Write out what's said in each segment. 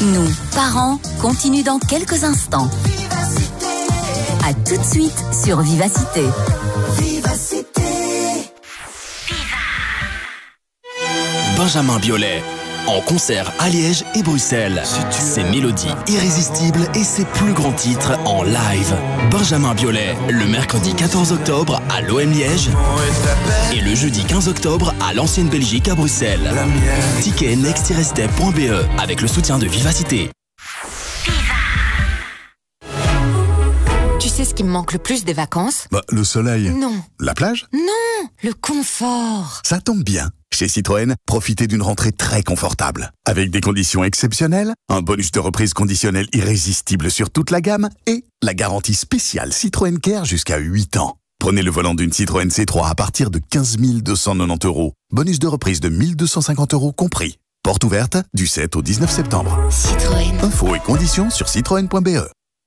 Nous, parents, continue dans quelques instants. À tout de suite sur Vivacité. Benjamin Biolay, en concert à Liège et Bruxelles. Ses mélodies irrésistibles et ses plus grands titres en live. Benjamin Biolay, le mercredi 14 octobre à l'OM Liège et le jeudi 15 octobre à l'Ancienne Belgique à Bruxelles. Ticket next-step.be avec le soutien de Vivacité. Tu sais ce qui me manque le plus des vacances ? Le soleil. Non. La plage ? Non, le confort. Ça tombe bien. Chez Citroën, profitez d'une rentrée très confortable. Avec des conditions exceptionnelles, un bonus de reprise conditionnel irrésistible sur toute la gamme et la garantie spéciale Citroën Care jusqu'à 8 ans. Prenez le volant d'une Citroën C3 à partir de 15 290 €. Bonus de reprise de 1 250 € compris. Porte ouverte du 7 au 19 septembre. Citroën. Infos et conditions sur citroën.be.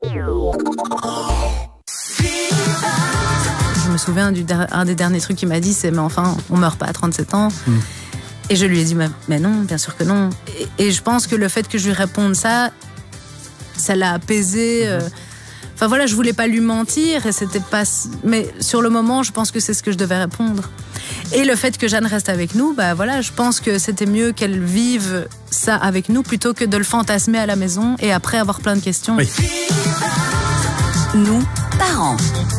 Je me souviens un des derniers trucs qu'il m'a dit, c'est mais enfin, on meurt pas à 37 ans. Et je lui ai dit mais non, bien sûr que non. Et je pense que le fait que je lui réponde ça l'a apaisé. Enfin voilà, je voulais pas lui mentir et c'était pas. Mais sur le moment, je pense que c'est ce que je devais répondre. Et le fait que Jeanne reste avec nous, voilà, je pense que c'était mieux qu'elle vive ça avec nous plutôt que de le fantasmer à la maison et après avoir plein de questions. Oui. Nous, parents.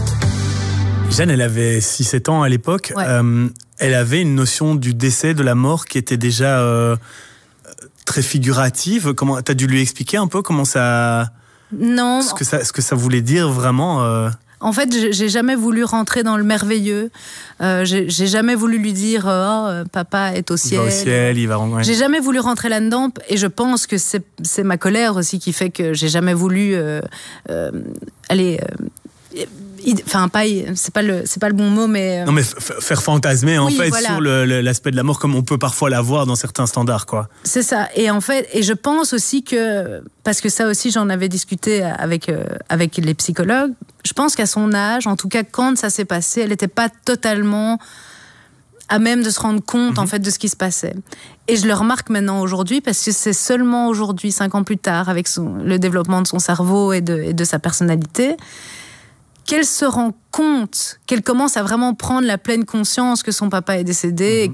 Jeanne, elle avait 6-7 ans à l'époque. Ouais. Elle avait une notion du décès, de la mort qui était déjà très figurative. Comment t'as dû lui expliquer un peu comment ça... Non. Ce que ça voulait dire vraiment En fait, j'ai jamais voulu rentrer dans le merveilleux. J'ai jamais voulu lui dire papa est au ciel. Il va au ciel, il va... Ouais. J'ai jamais voulu rentrer là-dedans et je pense que c'est ma colère aussi qui fait que j'ai jamais voulu aller... Enfin, c'est pas le bon mot, mais... Non, mais faire fantasmer, en fait, voilà. sur l'aspect de la mort, comme on peut parfois l'avoir dans certains standards, quoi. C'est ça. Et en fait, je pense aussi que... Parce que ça aussi, j'en avais discuté avec les psychologues. Je pense qu'à son âge, en tout cas, quand ça s'est passé, elle n'était pas totalement à même de se rendre compte, en fait, de ce qui se passait. Et je le remarque maintenant aujourd'hui, parce que c'est seulement aujourd'hui, 5 ans plus tard, avec le développement de son cerveau et de sa personnalité... qu'elle se rend compte, qu'elle commence à vraiment prendre la pleine conscience que son papa est décédé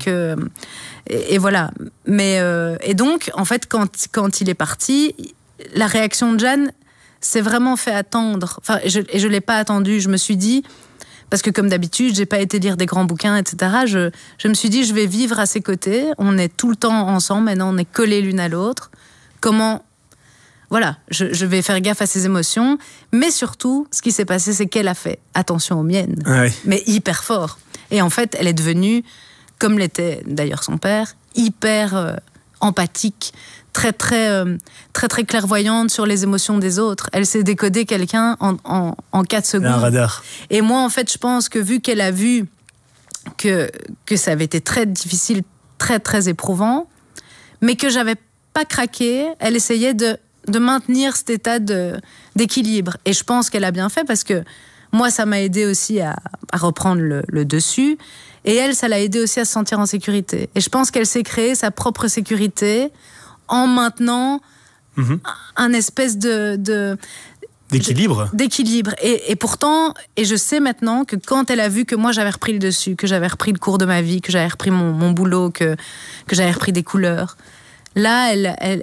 et voilà. Mais et donc en fait quand il est parti, la réaction de Jeanne s'est vraiment fait attendre. Enfin, je l'ai pas attendu. Je me suis dit, parce que comme d'habitude, j'ai pas été lire des grands bouquins, etc. Je me suis dit, je vais vivre à ses côtés. On est tout le temps ensemble. Maintenant, on est collés l'une à l'autre. Comment? Voilà, je vais faire gaffe à ses émotions, mais surtout, ce qui s'est passé, c'est qu'elle a fait attention aux miennes, mais hyper fort. Et en fait, elle est devenue, comme l'était d'ailleurs son père, hyper empathique, très clairvoyante sur les émotions des autres. Elle sait décoder quelqu'un en 4 secondes. Un radar. Et moi, en fait, je pense que vu qu'elle a vu que ça avait été très difficile, très éprouvant, mais que j'avais pas craqué, elle essayait de maintenir cet état d'équilibre. Et je pense qu'elle a bien fait parce que moi, ça m'a aidé aussi à reprendre le dessus. Et elle, ça l'a aidé aussi à se sentir en sécurité. Et je pense qu'elle s'est créée sa propre sécurité en maintenant un espèce d'équilibre. Et pourtant, et je sais maintenant que quand elle a vu que moi, j'avais repris le dessus, que j'avais repris le cours de ma vie, que j'avais repris mon boulot, que j'avais repris des couleurs... Là,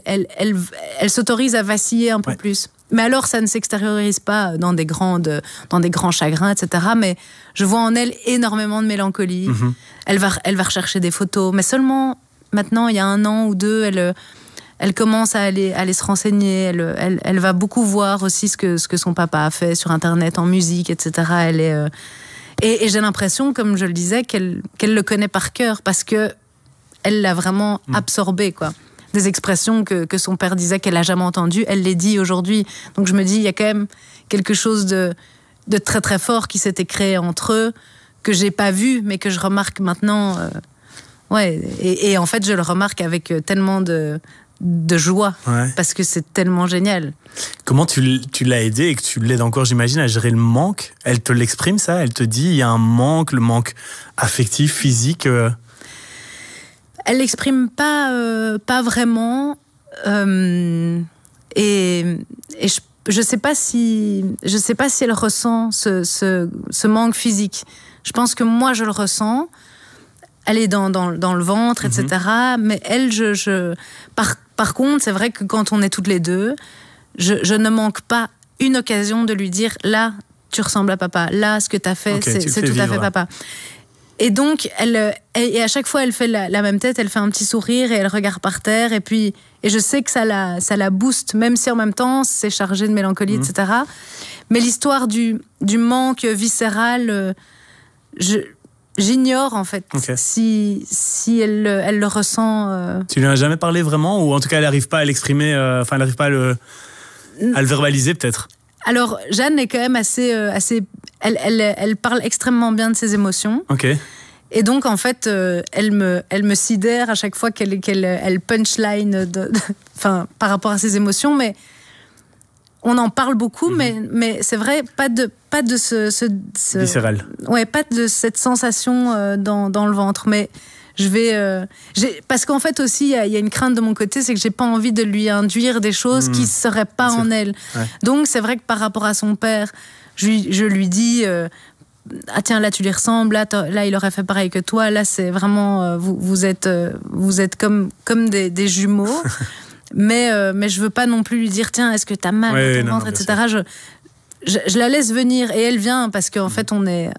elle s'autorise à vaciller un peu plus. Mais alors, ça ne s'extériorise pas dans des grands chagrins, etc. Mais je vois en elle énormément de mélancolie. Elle va rechercher des photos. Mais seulement, maintenant, il y a 1 an ou 2, elle commence à aller se renseigner. Elle va beaucoup voir aussi ce que son papa a fait sur Internet, en musique, etc. Et j'ai l'impression, comme je le disais, qu'elle le connaît par cœur parce que elle l'a vraiment absorbé, quoi. Des expressions que son père disait qu'elle n'a jamais entendues, elle les dit aujourd'hui. Donc je me dis, il y a quand même quelque chose de très très fort qui s'était créé entre eux, que j'ai pas vu, mais que je remarque maintenant. Et en fait, je le remarque avec tellement de joie, parce que c'est tellement génial. Comment tu l'as aidée et que tu l'aides encore, j'imagine, à gérer le manque? Elle te l'exprime, ça? Elle te dit, il y a un manque, le manque affectif, physique Elle l'exprime pas vraiment. Et je sais pas si elle ressent ce manque physique. Je pense que moi, je le ressens. Elle est dans le ventre, etc. Mais elle, par contre, c'est vrai que quand on est toutes les deux, je ne manque pas une occasion de lui dire, là, tu ressembles à papa. Là, ce que tu as fait, c'est tout à fait papa. Et donc, et à chaque fois, elle fait la même tête, elle fait un petit sourire et elle regarde par terre. Et je sais que ça la booste, même si en même temps, c'est chargé de mélancolie, etc. Mais l'histoire du manque viscéral, j'ignore, en fait, si elle le ressent. Tu lui as jamais parlé vraiment? Ou en tout cas, elle n'arrive pas à l'exprimer, elle n'arrive pas à le verbaliser, peut-être? Alors, Jeanne est quand même assez elle parle extrêmement bien de ses émotions. Et donc, en fait, elle me sidère à chaque fois qu'elle punchline par rapport à ses émotions. Mais on en parle beaucoup, mais c'est vrai, pas de viscéral. Ouais, pas de cette sensation dans le ventre. Mais parce qu'en fait aussi, il y a une crainte de mon côté, c'est que j'ai pas envie de lui induire des choses qui seraient pas en elle. Ouais. Donc, c'est vrai que par rapport à son père, je lui dis ah tiens, là tu lui ressembles, là il aurait fait pareil que toi, là c'est vraiment vous êtes comme des jumeaux. mais je veux pas non plus lui dire tiens, est-ce que t'as mal dans ton ventre, etc. Je la laisse venir et elle vient parce qu'en fait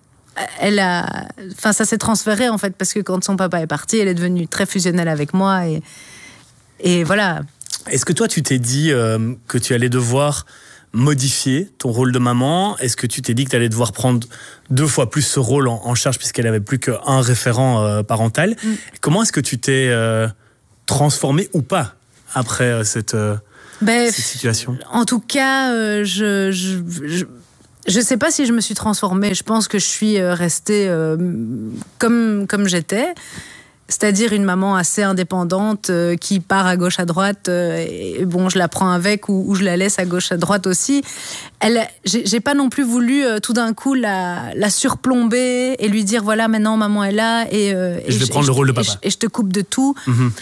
ça s'est transféré en fait, parce que quand son papa est parti, elle est devenue très fusionnelle avec moi et voilà. Est-ce que toi tu t'es dit que tu allais devoir modifier ton rôle de maman? Est-ce que tu t'es dit que tu allais devoir prendre 2 fois plus ce rôle en charge puisqu'elle avait plus qu'un référent parental? Comment est-ce que tu t'es transformée ou pas après cette situation? En tout cas, je sais pas si je me suis transformée. Je pense que je suis restée comme j'étais. C'est-à-dire une maman assez indépendante qui part à gauche à droite et bon, je la prends avec ou je la laisse à gauche à droite aussi. J'ai pas non plus voulu tout d'un coup la surplomber et lui dire voilà, maintenant maman est là et je vais prendre le rôle de papa et je te coupe de tout.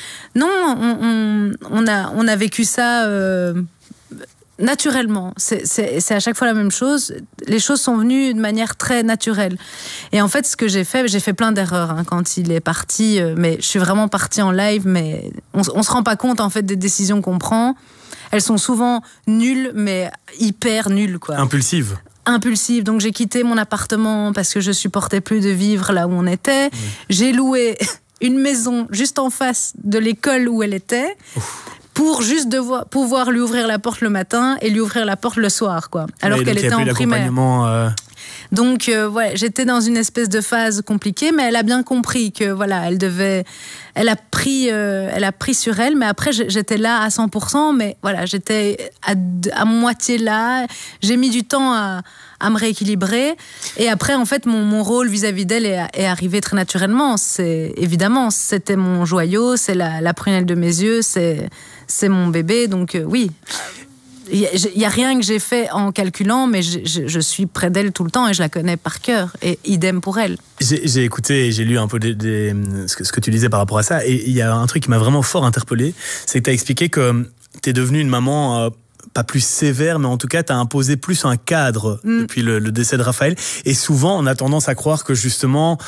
Non, on a vécu ça naturellement. C'est à chaque fois la même chose. Les choses sont venues de manière très naturelle. Et en fait, ce que j'ai fait plein d'erreurs quand il est parti. Mais je suis vraiment partie en live, mais on se rend pas compte en fait des décisions qu'on prend. Elles sont souvent nulles, mais hyper nulles, quoi. Impulsive. Donc j'ai quitté mon appartement parce que je supportais plus de vivre là où on était. J'ai loué une maison juste en face de l'école où elle était. Pour juste pouvoir lui ouvrir la porte le matin et lui ouvrir la porte le soir, quoi. Alors qu'elle était en primaire. Donc, j'étais dans une espèce de phase compliquée, mais elle a bien compris que, voilà, elle a pris sur elle, mais après, j'étais là à 100%, mais voilà, j'étais à moitié là. J'ai mis du temps à me rééquilibrer. Et après, en fait, mon rôle vis-à-vis d'elle est arrivé très naturellement. Évidemment, c'était mon joyau, c'est la prunelle de mes yeux, c'est mon bébé, donc oui. Il n'y a rien que j'ai fait en calculant, mais je suis près d'elle tout le temps et je la connais par cœur. Et idem pour elle. J'ai écouté et j'ai lu un peu ce que tu disais par rapport à ça. Et il y a un truc qui m'a vraiment fort interpellé, c'est que tu as expliqué que tu es devenue une maman pas plus sévère, mais en tout cas, tu as imposé plus un cadre depuis le décès de Raphaël. Et souvent, on a tendance à croire que justement...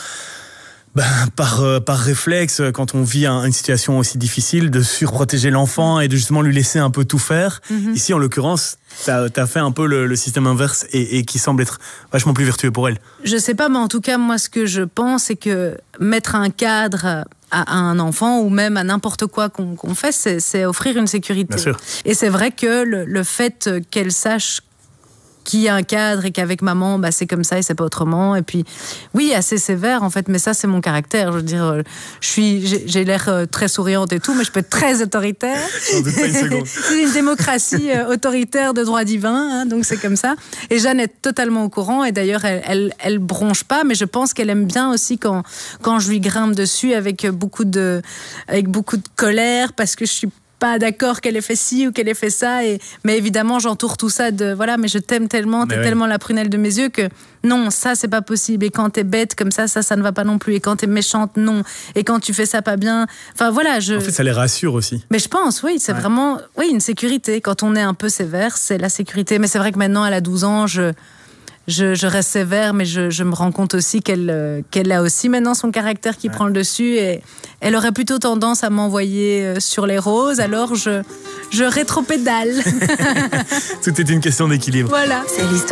par réflexe, quand on vit une situation aussi difficile, de surprotéger l'enfant et de justement lui laisser un peu tout faire. Ici, en l'occurrence, t'as fait un peu le système inverse et qui semble être vachement plus vertueux pour elle. Je sais pas, mais en tout cas, moi, ce que je pense, c'est que mettre un cadre à un enfant ou même à n'importe quoi qu'on fait, c'est offrir une sécurité. Bien sûr. Et c'est vrai que le fait qu'elle sache qu'il y a un cadre et qu'avec maman, c'est comme ça et c'est pas autrement. Et puis, oui, assez sévère en fait, mais ça c'est mon caractère. Je veux dire, j'ai l'air très souriante et tout, mais je peux être très autoritaire. J'en doute pas une seconde. C'est une démocratie autoritaire de droit divin, donc c'est comme ça. Et Jeanne est totalement au courant et d'ailleurs elle bronche pas, mais je pense qu'elle aime bien aussi quand je lui grimpe dessus avec beaucoup de colère parce que je suis pas d'accord qu'elle ait fait ci ou qu'elle ait fait ça. Mais évidemment, j'entoure tout ça de voilà, mais je t'aime tellement, t'es tellement la prunelle de mes yeux que non, ça c'est pas possible. Et quand t'es bête comme ça ne va pas non plus. Et quand t'es méchante, non. Et quand tu fais ça pas bien, enfin voilà. En fait, ça les rassure aussi. Mais je pense, oui, c'est vraiment une sécurité. Quand on est un peu sévère, c'est la sécurité. Mais c'est vrai que maintenant, elle a 12 ans, je reste sévère, mais je me rends compte aussi qu'elle a aussi maintenant son caractère qui prend le dessus et elle aurait plutôt tendance à m'envoyer sur les roses, alors je rétropédale. Tout est une question d'équilibre. Voilà. C'est l'histoire.